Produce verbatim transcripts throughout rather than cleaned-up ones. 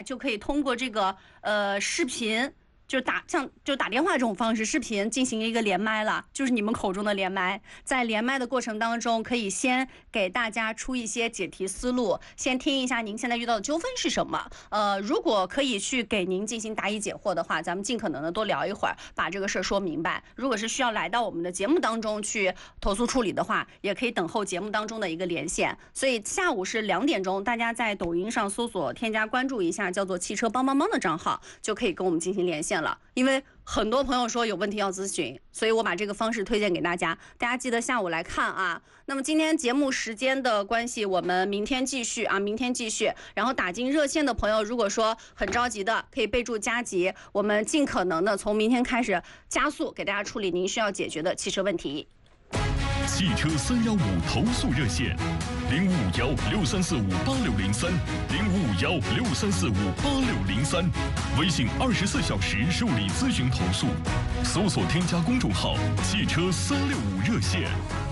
就可以通过这个呃视频。就打像就打电话这种方式，视频进行一个连麦了，就是你们口中的连麦。在连麦的过程当中，可以先给大家出一些解题思路，先听一下您现在遇到的纠纷是什么。呃，如果可以去给您进行答疑解惑的话，咱们尽可能的多聊一会儿，把这个事儿说明白。如果是需要来到我们的节目当中去投诉处理的话，也可以等候节目当中的一个连线。所以下午是两点钟，大家在抖音上搜索添加关注一下叫做汽车帮帮帮的账号，就可以跟我们进行连线了。因为很多朋友说有问题要咨询，所以我把这个方式推荐给大家，大家记得下午来看啊。那么今天节目时间的关系，我们明天继续啊，明天继续。然后打进热线的朋友，如果说很着急的，可以备注加急，我们尽可能的从明天开始加速给大家处理您需要解决的汽车问题。 汽车三一五投诉热线：零五五幺六三四五八六零三，零五五幺六三四五八六零三。微信二十四小时受理咨询投诉，搜索添加公众号“汽车三六五热线”。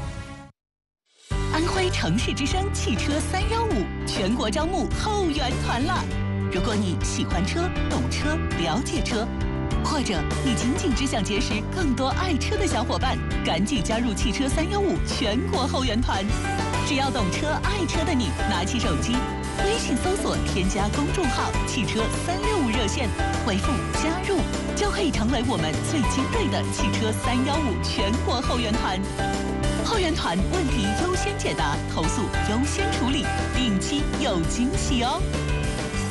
安徽城市之声汽车三一五全国招募后援团了。如果你喜欢车、懂车、了解车，或者你仅仅只想结识更多爱车的小伙伴，赶紧加入汽车三一五全国后援团。只要懂车爱车的你，拿起手机，微信搜索添加公众号“汽车三六五热线”，回复加入，就可以成为我们最精锐的汽车三一五全国后援团。后援团问题优先解答，投诉优先处理，定期有惊喜哦。